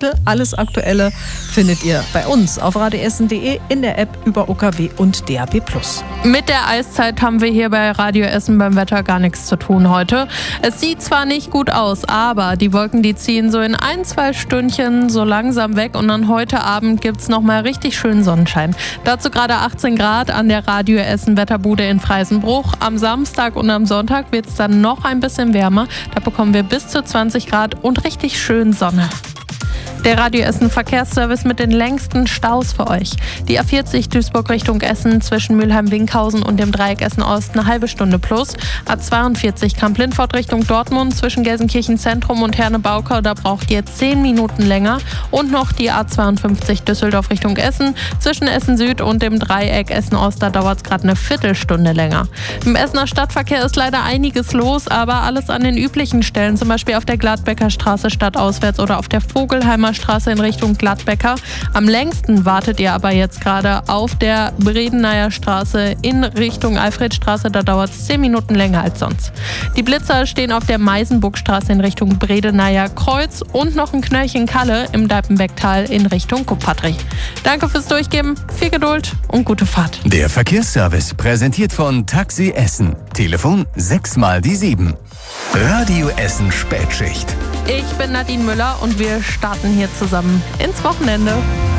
Viertel. Alles Aktuelle findet ihr bei uns auf radioessen.de, in der App, über UKW und DAB+. Mit der Eiszeit haben wir hier bei Radio Essen beim Wetter gar nichts zu tun heute. Es sieht zwar nicht gut aus, aber die Wolken, die ziehen so in 1-2 Stündchen so langsam weg und dann heute Abend gibt's nochmal richtig schönen Sonnenschein. Dazu gerade 18 Grad an der Radio Essen Wetterbude in Freisenbruch. Am Samstag und am Sonntag wird's dann noch ein bisschen wärmer. Da bekommen wir bis zu 20 Grad und richtig schön Sonne. Der Radio Essen Verkehrsservice mit den längsten Staus für euch. Die A40 Duisburg Richtung Essen zwischen Mülheim-Winkhausen und dem Dreieck Essen-Ost eine halbe Stunde plus. A42 Kamp-Lindfort Richtung Dortmund zwischen Gelsenkirchen Zentrum und Herne-Baukau, da braucht ihr 10 Minuten länger. Und noch die A52 Düsseldorf Richtung Essen zwischen Essen Süd und dem Dreieck Essen-Ost, da dauert es gerade eine Viertelstunde länger. Im Essener Stadtverkehr ist leider einiges los, aber alles an den üblichen Stellen, zum Beispiel auf der Gladbecker Straße stadtauswärts oder auf der Vogelheimer Straße in Richtung Gladbecker. Am längsten wartet ihr aber jetzt gerade auf der Bredeneier Straße in Richtung Alfredstraße. Da dauert es 10 Minuten länger als sonst. Die Blitzer stehen auf der Meisenburgstraße in Richtung Bredeneier Kreuz und noch ein Knöllchen Kalle im Deipenbecktal in Richtung Kupferdreh. Danke fürs Durchgeben, viel Geduld und gute Fahrt. Der Verkehrsservice präsentiert von Taxi Essen. Telefon 6x7. Radio Essen Spätschicht. Ich bin Nadine Müller und wir starten hier zusammen ins Wochenende.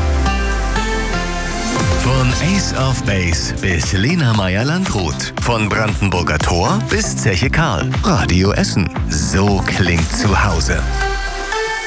Von Ace of Base bis Lena Meyer-Landrut. Von Brandenburger Tor bis Zeche Karl. Radio Essen. So klingt zu Hause.